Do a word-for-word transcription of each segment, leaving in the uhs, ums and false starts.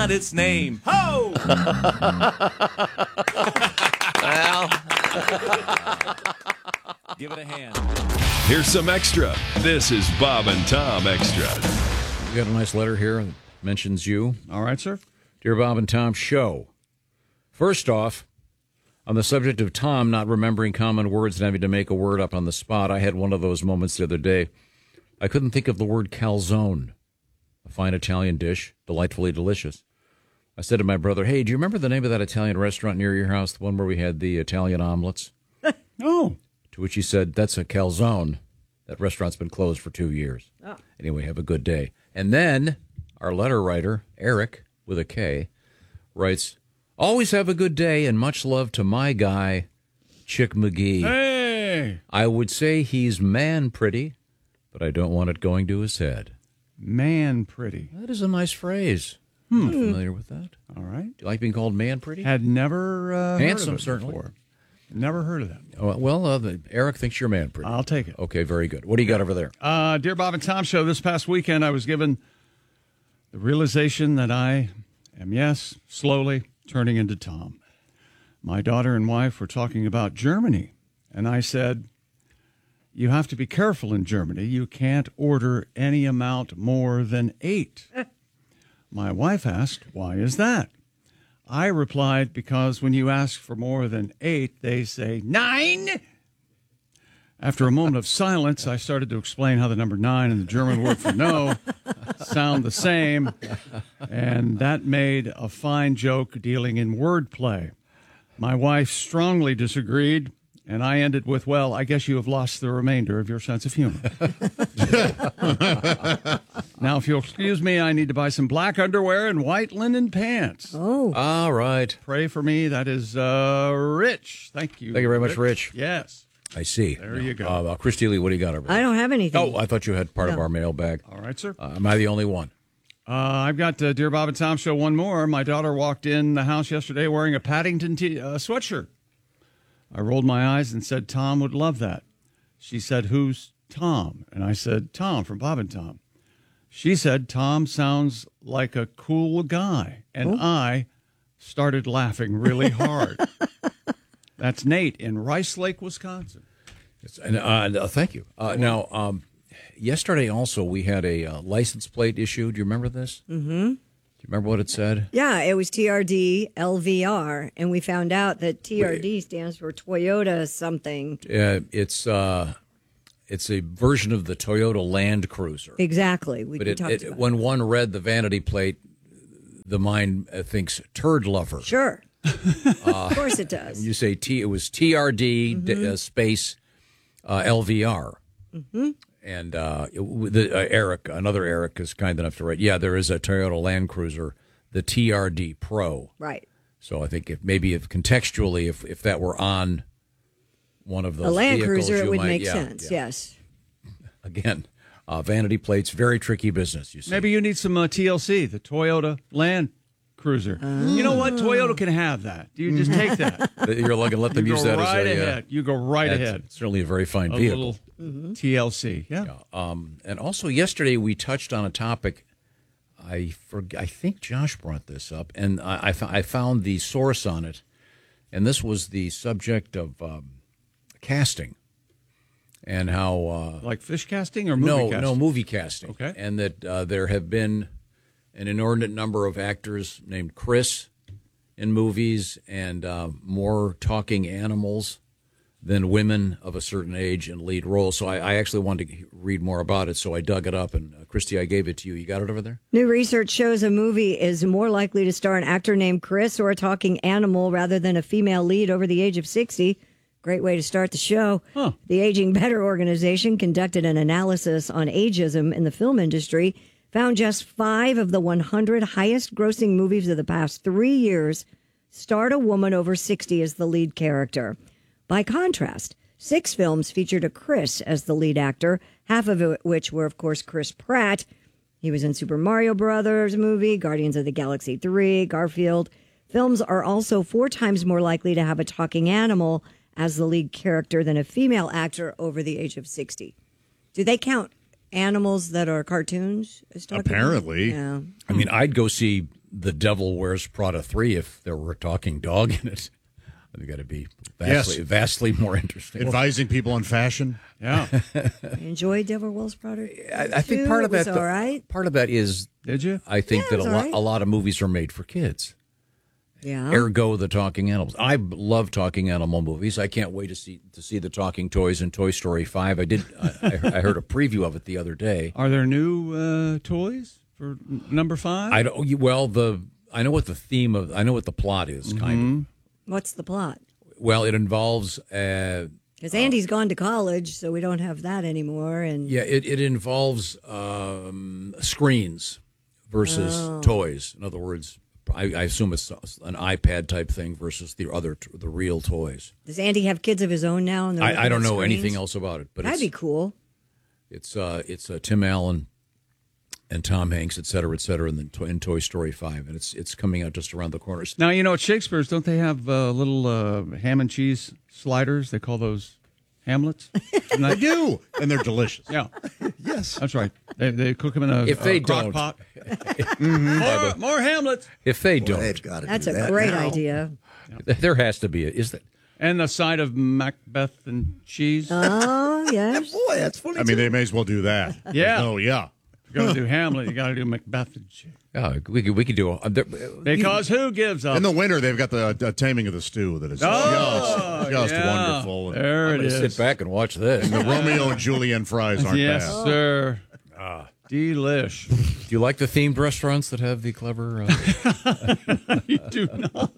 not its name. Ho! Well, Give it a hand. Here's some extra. This is Bob and Tom Extra. We got a nice letter here that mentions you. All right, sir. Dear Bob and Tom Show. First off, on the subject of Tom not remembering common words and having to make a word up on the spot, I had one of those moments the other day. I couldn't think of the word calzone, a fine Italian dish, delightfully delicious. I said to my brother, hey, do you remember the name of that Italian restaurant near your house, the one where we had the Italian omelets? Oh. To which he said, that's a calzone. That restaurant's been closed for two years. Oh. Anyway, have a good day. And then our letter writer, Eric, with a K, writes, always have a good day and much love to my guy, Chick McGee. Hey! I would say he's man pretty, but I don't want it going to his head. Man pretty. That is a nice phrase. Hmm. Not familiar with that. All right. Do you like being called man pretty? Had never uh, Handsome, heard of it certainly. before. Never heard of that. Oh, well, uh, the, Eric thinks you're man pretty. I'll take it. Okay, very good. What do you got over there? Uh, Dear Bob and Tom Show, this past weekend I was given the realization that I am, yes, slowly turning into Tom. My daughter and wife were talking about Germany, and I said, you have to be careful in Germany. You can't order any amount more than eight. My wife asked, why is that? I replied, because when you ask for more than eight, they say nine. After a moment of silence, I started to explain how the number nine and the German word for no sound the same, and that made a fine joke dealing in wordplay. My wife strongly disagreed, and I ended with, well, I guess you have lost the remainder of your sense of humor. Now, if you'll excuse me, I need to buy some black underwear and white linen pants. Oh. All right. Pray for me. That is uh, Rich. Thank you. Thank you very much, Rich. Yes. I see. There you go. Uh, Christy Lee, what do you got over there? I don't have anything. Oh, I thought you had part of No. our mailbag. All right, sir. Uh, am I the only one? Uh, I've got uh, Dear Bob and Tom Show one more. My daughter walked in the house yesterday wearing a Paddington t- uh, sweatshirt. I rolled my eyes and said, Tom would love that. She said, who's Tom? And I said, Tom from Bob and Tom. She said, Tom sounds like a cool guy. And Oh. I started laughing really hard. That's Nate in Rice Lake, Wisconsin. It's, and, uh, thank you. Uh, now, um, yesterday also we had a uh, license plate issued. Do you remember this? Mm-hmm. Do you remember what it said? Yeah, it was T R D L V R, and we found out that T R D stands for Toyota something. Uh, it's uh, it's a version of the Toyota Land Cruiser. Exactly. We But we it, talked it, about when one read the vanity plate, the mind uh, thinks turd lover. Sure. Uh, of course it does. You say T. It was T R D Mhm. d- uh, space uh, L V R. Mm-hmm. And uh, it- the, uh, Eric, another Eric, is kind enough to write, yeah, there is a Toyota Land Cruiser, the T R D Pro. Right. So I think if maybe if contextually, if, if that were on one of those A Land vehicles, Cruiser, it you would might- make yeah, sense, yeah. yes. Again, uh, vanity plates, very tricky business, you see. Maybe you need some uh, T L C, the Toyota Land Cruiser. You know what? Toyota can have that. You just take that. You're looking, let them You use go that right as a... ahead. You go right that's ahead. Certainly a very fine A vehicle. little T L C, yeah. Um, and also yesterday we touched on a topic. I for, I think Josh brought this up, and I, I, fo- I found the source on it, and this was the subject of um, casting, and how uh, like fish casting or movie no casting? no movie casting. Okay. And that uh, there have been an inordinate number of actors named Chris in movies, and uh, more talking animals than women of a certain age in lead roles. So I, I actually wanted to read more about it, so I dug it up. And, uh, Christy, I gave it to you. You got it over there? New research shows a movie is more likely to star an actor named Chris or a talking animal rather than a female lead over the age of sixty. Great way to start the show. Huh. The Aging Better organization conducted an analysis on ageism in the film industry, found just five of the one hundred highest grossing movies of the past three years starred a woman over sixty as the lead character. By contrast, six films featured a Chris as the lead actor, half of it, which were, of course, Chris Pratt. He was in Super Mario Brothers movie, Guardians of the Galaxy three, Garfield. Films are also four times more likely to have a talking animal as the lead character than a female actor over the age of sixty. Do they count animals that are cartoons. Is talking about? Apparently. Yeah. I mean, I'd go see The Devil Wears Prada three if there were a talking dog in it. It's got to be vastly, Yes. vastly more interesting. Advising people on fashion. Yeah. Enjoy Devil Wears Prada. I, I think two. part of It was that, all right. part of that is, Did you? I think Yeah, it that a was all lot, right. a lot of movies are made for kids. Yeah. Ergo, the talking animals. I love talking animal movies. I can't wait to see to see the talking toys in Toy Story five. I did. I, I heard a preview of it the other day. Are there new uh, toys for n- number five? I don't. Well, the I know what the theme of. I know what the plot is. Kind of. What's the plot? Well, it involves. Uh, Because Andy's gone to college, so we don't have that anymore. And yeah, it it involves um, screens versus Oh. toys. In other words, I, I assume it's an iPad type thing versus the other the real toys. does Andy have kids of his own now? And they're I, looking I don't at know screens? anything else about it, but That'd it's, be cool. It's uh, it's uh, Tim Allen and Tom Hanks, et cetera, et cetera, in, the, in Toy Story five, and it's it's coming out just around the corner. Now, you know, at Shakespeare's, don't they have uh, little uh, ham and cheese sliders? They call those Hamlets? Isn't I that- do, and they're delicious. yeah, Yes. that's right. They, they cook them in a, If a they crock don't- pot. more, more Hamlets. If they Well, don't, they've got to That's do a that great now. idea. there has to be. A, is that? And the side of Macbeth and cheese. Oh, yes. Boy, that's funny. I mean, they may as well do that. Yeah. Oh, yeah. If you're going to do Hamlet, you got to do Macbeth and cheese. Oh, we could we could do. A, there, Because who gives up? In the winter, they've got the uh, Taming of the Stew that is Oh, just, just yeah. wonderful. And There I'm it gonna is. sit back and watch this. the Romeo and Juliet fries aren't Yes, bad. sir. Delish. Do you like the themed restaurants that have the clever? Uh, You do not.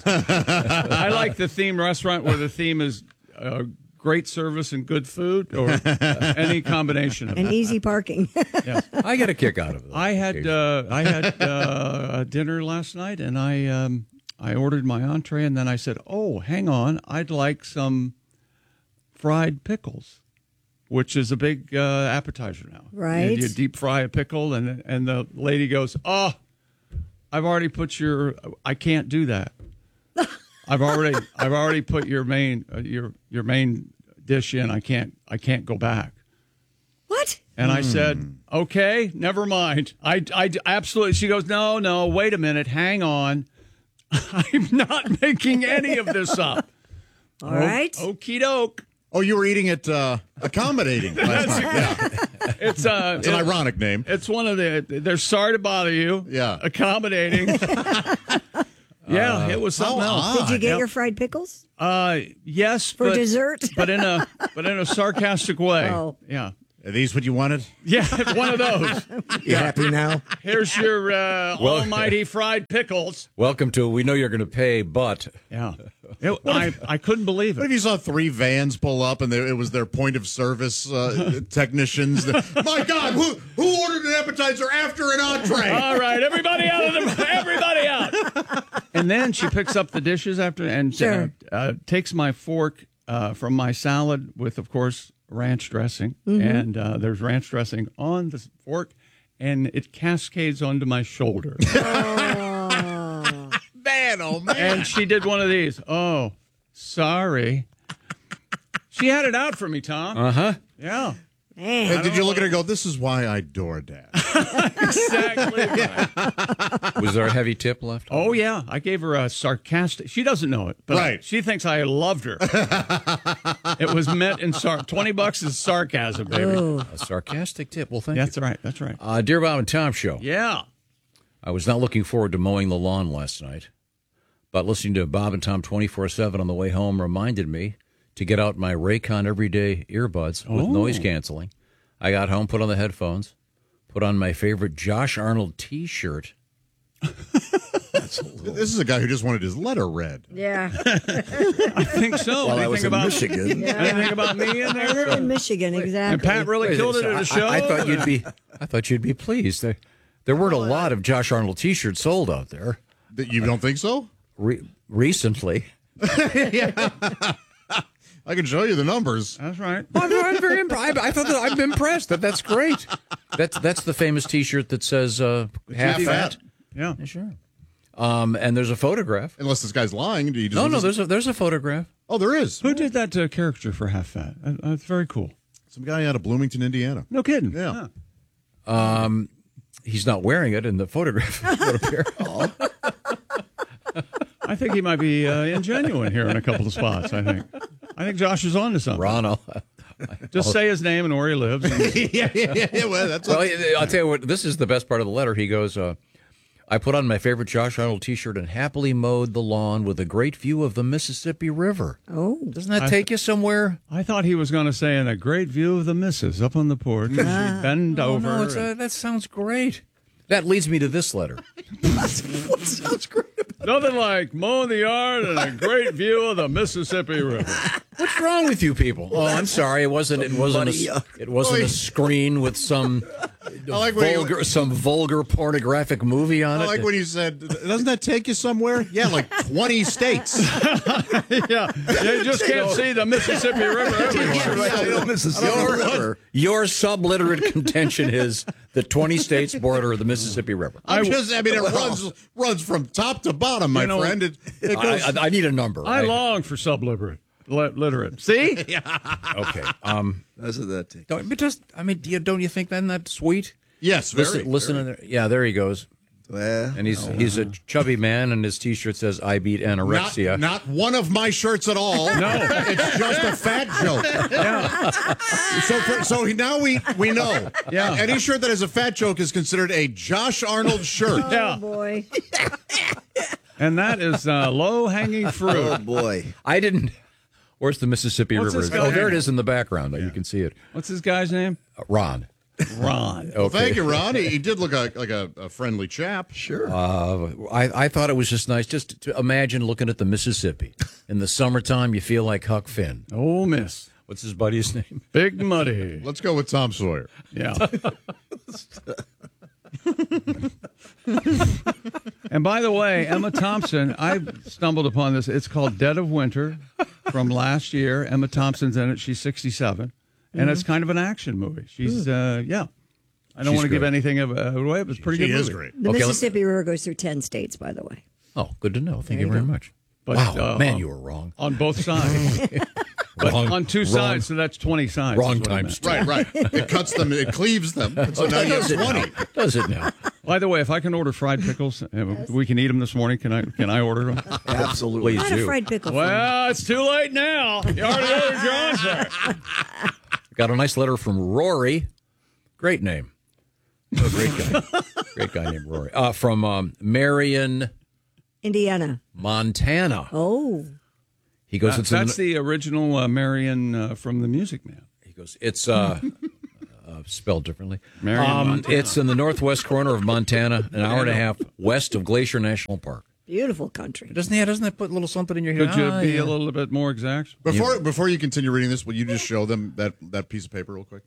I like the theme restaurant where the theme is uh, great service and good food, or any combination of And it. easy parking. I get a kick out of it. I had uh, I had uh, a dinner last night, and I um, I ordered my entree, and then I said, "Oh, hang on, I'd like some fried pickles." Which is a big uh, appetizer now. Right. You, you deep fry a pickle, and and the lady goes, "Oh, I've already put your. I can't do that. I've already I've already put your main uh, your your main dish in. I can't I can't go back." What? And I said, "Okay, never mind. I I absolutely." She goes, "No, no, wait a minute, hang on. I'm not making any of this up." All right. Okie doke. Oh, you were eating it uh, accommodating last night. Yeah. It's uh, It's an ironic name. It's one of the. They're sorry to bother you. Yeah. Accommodating. Yeah, it was something how else. odd. Did you get Yep. your fried pickles? Uh, yes, For but, dessert? but in a but in a sarcastic way. Oh. Yeah, Are these what you wanted? yeah, one of those. You happy now? Here's your uh, almighty fried pickles. Welcome to. We know you're going to pay, but Yeah, It- I I couldn't believe What if it. you saw three vans pull up and they, it was their point of service uh, technicians? My God, who who ordered an appetizer after an entree? All right, everybody out of the everybody out. And then she picks up the dishes after and Sure. uh, uh, takes my fork uh, from my salad with, of course, ranch dressing, and uh, there's ranch dressing on the fork, and it cascades onto my shoulder. Man, oh man. And she did one of these. Oh, sorry. She had it out for me, Tom. uh huh. Yeah, Man. And did you look at her and go, this is why I DoorDash? exactly. Right. Was there a heavy tip left? Oh yeah, I gave her a sarcastic. She doesn't know it, but Right. she thinks I loved her. It was meant in sar. Twenty bucks is sarcasm, baby. Oh. A sarcastic tip. Well, thank That's you. right. That's right. Uh, Dear Bob and Tom show. Yeah. I was not looking forward to mowing the lawn last night, but listening to Bob and Tom twenty-four seven on the way home reminded me to get out my Raycon Everyday earbuds with Oh. noise canceling. I got home, put on the headphones, put on my favorite Josh Arnold T-shirt. This is a guy who just wanted his letter read. Yeah. I think so. While I anything was in about Michigan. anything about me in I live there? in Michigan, exactly. And Pat really killed it at a show. I, I thought you'd be. I thought you'd be pleased. There, there weren't a lot of Josh Arnold T-shirts sold out there That You don't think so? re- recently. I can show you the numbers. That's right. I'm, I'm very. Imp- I, I thought that I'm impressed. That that's great. That's that's the famous T-shirt that says uh, half Half fat. fat. Yeah. Yeah, sure. Um, and there's a photograph. Unless this guy's lying. Do you just No, no, there's a there's a photograph. Oh, there is. Who did that uh, caricature for Half Fat? Uh, That's very cool. Some guy out of Bloomington, Indiana. No kidding. Yeah. Um, he's not wearing it in the photograph. It would appear. I think he might be uh, ingenuine here in a couple of spots. I think. I think Josh is on to something. Ron, I'll, Just say his name and where he lives. And yeah, yeah, yeah, yeah. Well, that's well, I'll tell you what. This is the best part of the letter. He goes, uh, "I put on my favorite Josh Arnold T-shirt and happily mowed the lawn with a great view of the Mississippi River." Oh, Doesn't that take you somewhere? I thought he was going to say, "in a great view of the missus up on the porch." And she bend Oh, over. no, it's, uh, that sounds great. That leads me to this letter. what sounds great. Nothing like mowing the yard and a great view of the Mississippi River. What's wrong with you people? Oh, I'm sorry. It wasn't. It wasn't. A, it wasn't a screen with some like when vulgar, you- some vulgar pornographic movie on I it. like when you said, doesn't that take you somewhere? Yeah, like twenty states. yeah. yeah, you just can't see the Mississippi River everywhere. Your, your subliterate contention is the twenty states border of the Mississippi River. I'm just, I mean, it runs runs from top to bottom, my You know, friend. It, it I, goes. I, I need a number. I long for subliterate. Li- literate. See? Okay. Um, Doesn't that take? don't, but just, I mean, do you, don't you think then that's sweet? yes, very. Listen, listen to there. Yeah, there he goes. Well, And he's he's a chubby man, and his T-shirt says "I beat anorexia." Not, not one of my shirts at all. No, it's just a fat joke. Yeah. So, for, so he- now we we know. Yeah. Any shirt that has a fat joke is considered a Josh Arnold shirt. Yeah. oh boy. And that is uh, low-hanging oh fruit. boy. I didn't. Where's the Mississippi What's River? this guy Oh, there it name? is in the background. You can see it. What's this guy's name? Uh, Ron. Ron. Okay. Thank you, Ron. He, he did look like, like a, a friendly chap. Sure. Uh, I, I thought it was just nice just to imagine looking at the Mississippi. In the summertime, you feel like Huck Finn. Oh, miss. What's his buddy's name? Big Muddy. Let's go with Tom Sawyer. Yeah. And by the way, Emma Thompson, I stumbled upon this. It's called Dead of Winter from last year. Emma Thompson's in it. She's sixty-seven. And it's kind of an action movie. She's, uh, yeah. I don't She's want to give good. anything of, uh, away, but it's a pretty He good is movie. great. The Okay, let- Mississippi River goes through ten states, by the way. Oh, good to know. Thank There you you very go. much. But, wow, uh, man, um, you were wrong. On both sides. But Wrong- on two wrong- sides, so that's twenty sides. Wrong is what I times meant. Right, right. It cuts them. It cleaves them. So now you have Does it now? twenty. Does it now? By the way, if I can order fried pickles, uh, we can eat them this morning. Can I? Can I order them? Absolutely. Please Not a do. fried pickle. Well, it's too late now. You already ordered your answer. Got a nice letter from Rory. Great name. Oh, great guy. Great guy named Rory. Uh, from um, Marion, Indiana. Montana. Oh. He goes, That- it's in that's the original uh, Marion uh, from The Music Man. He goes, it's uh, uh, spelled differently. Marion, Um, Montana. it's in the northwest corner of Montana, an hour and a half west of Glacier National Park. Beautiful country. Doesn't that doesn't that put a little something in your head? Could you Ah, be yeah. a little bit more exact? Before before you continue reading this, will you just show them that, that piece of paper real quick?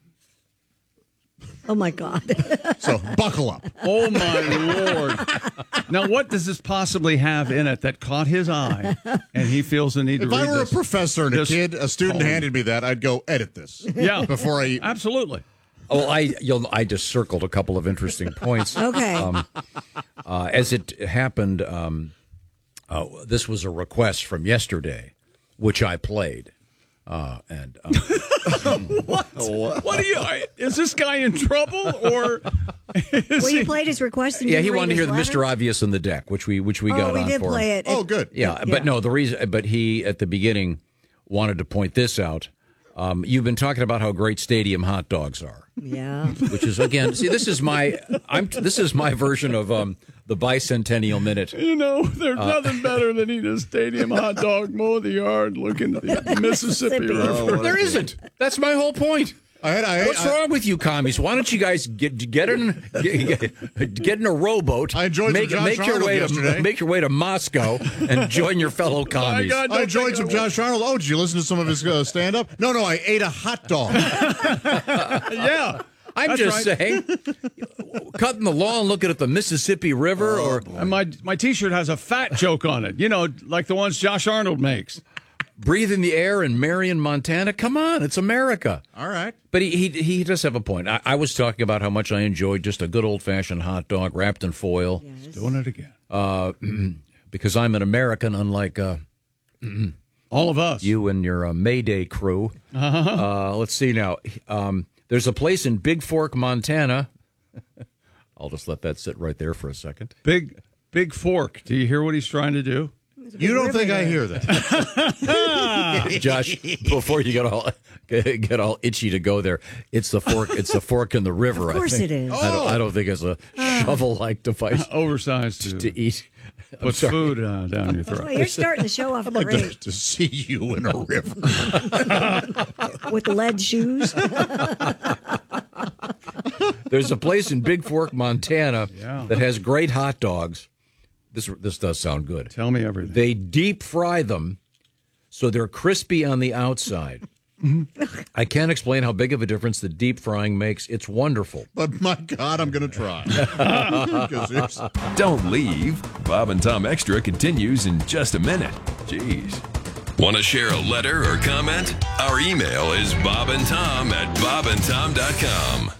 Oh, my God. So buckle up. Oh, my Lord. Now, what does this possibly have in it that caught his eye and he feels the need If to read I were this? a professor and a this kid, a student poem? handed me that, I'd go edit this. Yeah. Before I. Absolutely. Oh, I you'll, I just circled a couple of interesting points. Okay. Um, uh, as it happened, um, uh, this was a request from yesterday, which I played. Uh, and um, What are you? Is this guy in trouble or? Is well, you he, played his request. And yeah, didn't he read wanted to his hear the letter? Mister Obvious in the deck, which we which we Oh, got we on did for play him. it. Oh, good. Yeah, Yeah. but no, the reason, but he at the beginning wanted to point this out. Um, you've been talking about how great stadium hot dogs are, Yeah. which is again, see, this is my, I'm, this is my version of um, the bicentennial minute. you know, there's nothing better than eating a stadium hot dog, mow the yard, looking at the Mississippi Mississippi. River. There isn't. That's my whole point. I had, I, What's I, wrong with you commies? Why don't you guys get get in get, get in a rowboat? I enjoyed make, some Josh make your Arnold way yesterday. to make your way to Moscow and join your fellow commies. got- I enjoyed some Josh Arnold. Oh, did you listen to some of his uh, stand up? No, no, I ate a hot dog. Yeah. I'm That's just right. saying, cutting the lawn, looking at the Mississippi River, or And my my T-shirt has a fat joke on it. You know, like the ones Josh Arnold makes. breathing the air in Marion, Montana. Come on, it's America. All right. But he he, he does have a point. I, I was talking about how much I enjoyed just a good old fashioned hot dog wrapped in foil. Doing it again. Uh, because I'm an American, unlike uh, All of us. You and your uh, Mayday crew. Uh-huh. Uh, let's see now. Um, there's a place in Big Fork, Montana. I'll just let that sit right there for a second. Big, big Fork. Do you hear what he's trying to do? You don't think I hear that? Josh, before you get all get all itchy to go there, it's the fork. It's the fork in the river. Of course I think. it is. I don't, I don't think it's a shovel-like device Oversized to, to eat. I'm Puts sorry. food uh, down your throat. Well, you're starting the show off I'd like great to, to see you in a river. with lead shoes. There's a place in Big Fork, Montana, Yeah. that has great hot dogs. This this does sound good. Tell me everything. They deep fry them so they're crispy on the outside. I can't explain how big of a difference the deep frying makes. It's wonderful. But my God, I'm going to try. 'Cause it's- Don't leave. Bob and Tom Extra continues in just a minute. Jeez. Want to share a letter or comment? Our email is bobandtom at bobandtom dot com.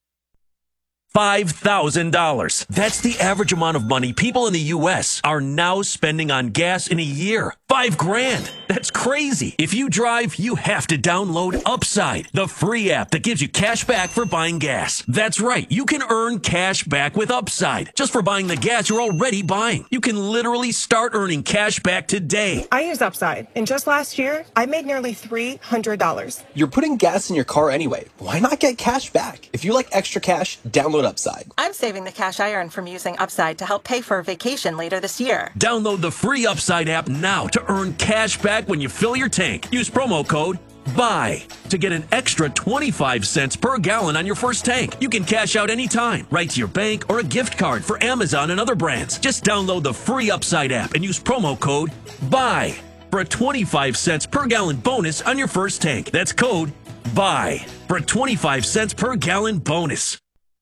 five thousand dollars. That's the average amount of money people in the U S are now spending on gas in a year. Five grand. That's crazy. If you drive, you have to download Upside, the free app that gives you cash back for buying gas. That's right. You can earn cash back with Upside just for buying the gas you're already buying. You can literally start earning cash back today. I use Upside, and just last year, I made nearly three hundred dollars. You're putting gas in your car anyway. Why not get cash back? If you like extra cash, download Upside. I'm saving the cash I earn from using Upside to help pay for a vacation later this year. Download the free Upside app now to earn cash back when you fill your tank. Use promo code BUY to get an extra twenty-five cents per gallon on your first tank. You can cash out anytime, right to your bank or a gift card for Amazon and other brands. Just download the free Upside app and use promo code BUY for a twenty-five cents per gallon bonus on your first tank. That's code BUY for a twenty-five cents per gallon bonus.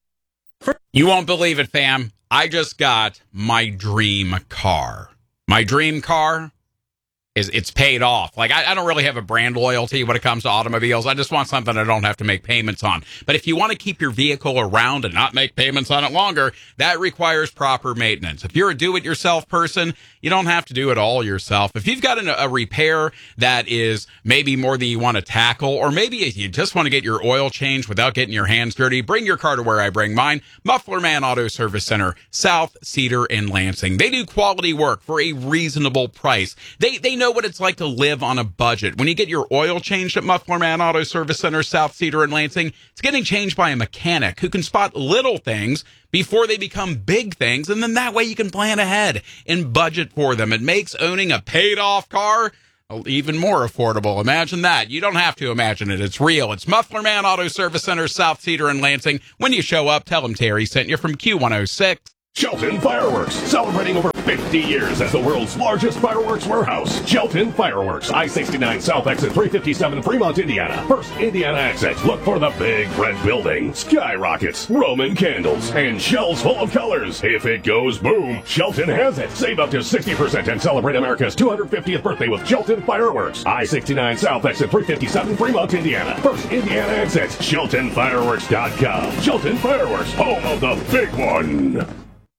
You won't believe it, fam. I just got my dream car. My dream car is it's paid off. Like, I, I don't really have a brand loyalty when it comes to automobiles. I just want something I don't have to make payments on. But if you want to keep your vehicle around and not make payments on it longer, that requires proper maintenance. If you're a do-it-yourself person, you don't have to do it all yourself. If you've got an, a repair that is maybe more than you want to tackle, or maybe you just want to get your oil changed without getting your hands dirty, bring your car to where I bring mine, Muffler Man Auto Service Center, South Cedar and Lansing. They do quality work for a reasonable price. They they know what it's like to live on a budget. When you get your oil changed at Muffler Man Auto Service Center, South Cedar and Lansing, it's getting changed by a mechanic who can spot little things before they become big things, and then that way you can plan ahead and budget for them. It makes owning a paid-off car even more affordable. Imagine that. You don't have to imagine it. It's real. It's Muffler Man Auto Service Center, South Cedar and Lansing. When you show up, tell them Terry sent you from Q one oh six. Shelton Fireworks, celebrating over fifty years as the world's largest fireworks warehouse. Shelton Fireworks, I sixty-nine South Exit three fifty-seven, Fremont, Indiana. First Indiana exit. Look for the big red building, skyrockets, Roman candles, and shells full of colors. If it goes boom, Shelton has it. Save up to sixty percent and celebrate America's two hundred fiftieth birthday with Shelton Fireworks. I sixty-nine South Exit three fifty-seven, Fremont, Indiana. First Indiana exit. Shelton Fireworks dot com. Shelton Fireworks, home of the big one.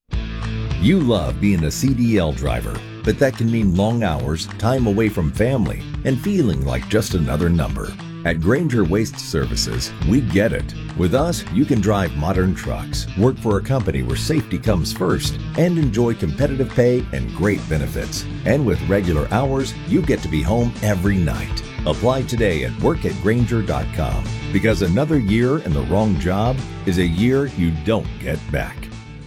You love being a C D L driver, but that can mean long hours, time away from family, and feeling like just another number. At Granger Waste Services, we get it. With us, you can drive modern trucks, work for a company where safety comes first, and enjoy competitive pay and great benefits. And with regular hours, you get to be home every night. Apply today at work at granger dot com, because another year in the wrong job is a year you don't get back.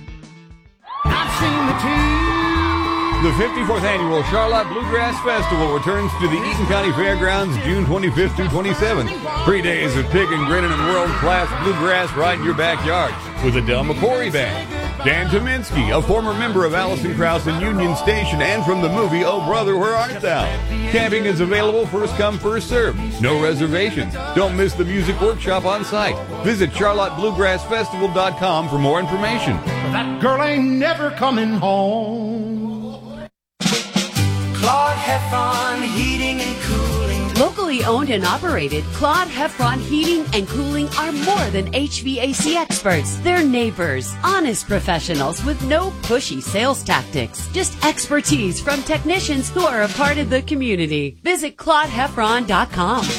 I've seen the team. The fifty-fourth Annual Charlotte Bluegrass Festival returns to the Eaton County Fairgrounds June twenty-fifth through twenty-seventh. Three days of picking, grinning, and world-class bluegrass right in your backyard with the Del McCoury Band. Dan Tominski, a former member of Alison Krauss and Union Station and from the movie Oh Brother, Where Art Thou? Camping is available first come, first serve. No reservations. Don't miss the music workshop on site. Visit charlotte bluegrass festival dot com for more information. That girl ain't never coming home. Clark had fun heating and cooling Locally owned and operated, Claude Heffron Heating and Cooling are more than H V A C experts. They're neighbors, honest professionals with no pushy sales tactics. Just expertise from technicians who are a part of the community. Visit Claude Heffron dot com.